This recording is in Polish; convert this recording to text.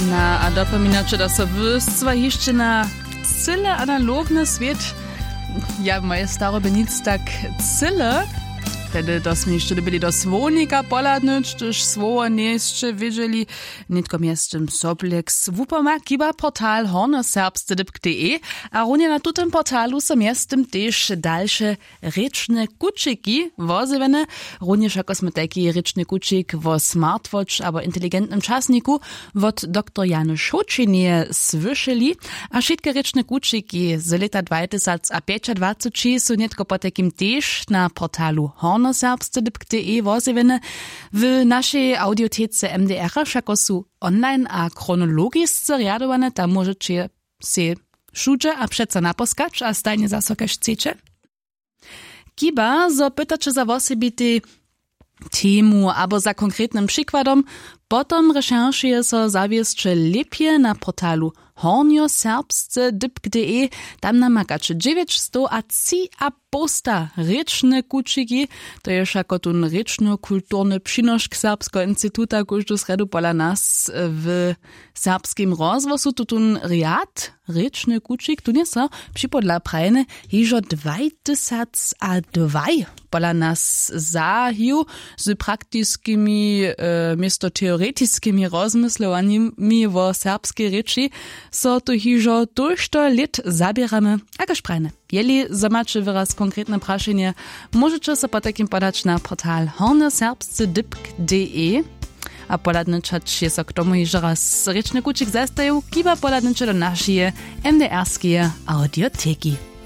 A dopomínače, da so vstva jeszcze na cyle analogny świat. Ja, moje staroby nic tak cyle. Wtedy to sme jeszcze byli do słonika poladnąć, toż słowo nie jeszcze wiedzieli. Nitko miestem soblek swupoma kiba portal hornoserbsce.de, a runie na tutym portalu są miestem też dalsze ryczne kuczyki wozywane. Runie szako sme taki ryczny kuczyk wo smartwatch albo inteligentnym czasniku wot dr Jany Szoczynie słyszeli, a wszystkie ryczne kuczyki z lata 2025 są nitko po takim też na portalu hornoserbsce.de wozywane. W naszej audiotece MDR szako su online a chronologicznie riadowane, tam możecie się szudże a przeca naposkać, a stajnie zasokaż chcecie. Kiba zapytacie za osobity temu albo za konkretnym przykładom, potom recherchuje so zawieszcze lepje na portalu hornoserbsce.de, tam namakacie 900 a 3,5 ryczne kuczyki, to jest jako tun ryczno-kulturny przynoszk Serbskiego Instytuta, który sredu pola nas w serbskim rozwoju, to tun riad, ryczny kuczyk, tu nie so przypodla prajne, hiżo 2002 pola nas zahiu z praktyckimi miesto teoretycznymi rozmysłowaniami o serbskiej ryczy, so to hiżo dużo lat zabieramy, a każ prajne. Jeli zamacie wyraz konkretne praszenie, możecie się po takim podać na portal hornoserbsce.de, a poladniczać się k tomu jeszcze raz ryczny kuczyk zastają, kiba poladnicze do naszej MDR-skie audioteki.